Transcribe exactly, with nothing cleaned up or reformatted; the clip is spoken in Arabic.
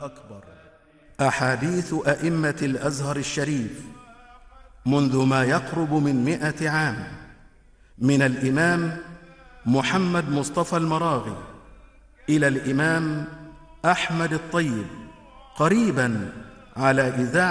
الأكبر. أحاديث أئمة الأزهر الشريف منذ ما يقرب من مئة عام، من الإمام محمد مصطفى المراغي إلى الإمام أحمد الطيب، قريباً على إذاعة